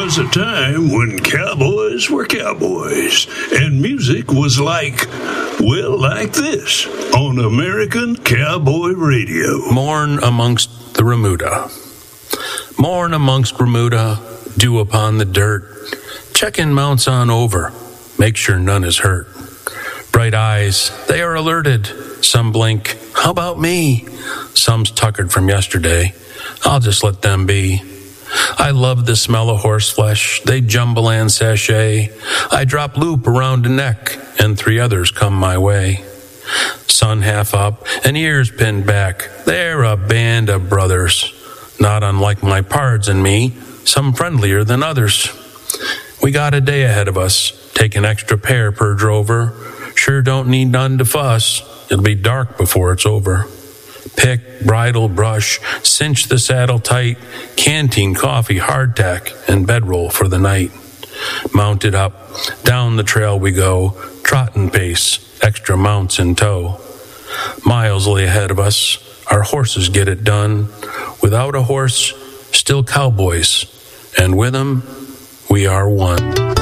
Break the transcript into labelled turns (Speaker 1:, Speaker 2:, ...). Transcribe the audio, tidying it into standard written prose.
Speaker 1: was a time when cowboys were cowboys, and music was like this, on American Cowboy Radio.
Speaker 2: Morn amongst the remuda. Morn amongst remuda, dew upon the dirt. Check-in mounts on over, make sure none is hurt. Bright eyes, they are alerted. Some blink, how about me? Some's tuckered from yesterday. I'll just let them be. I love the smell of horse flesh. They jumble and sachet. I drop loop around the neck, and 3 others come my way. Sun half up and ears pinned back. They're a band of brothers, not unlike my pards and me, some friendlier than others. We got a day ahead of us. Take an extra pair per drover. Sure don't need none to fuss. It'll be dark before it's over. Pick, bridle, brush, cinch the saddle tight, canteen, coffee, hardtack, and bedroll for the night. Mounted up, down the trail we go, trotting pace, extra mounts in tow. Miles lay ahead of us, our horses get it done. Without a horse, still cowboys, and with them, we are one.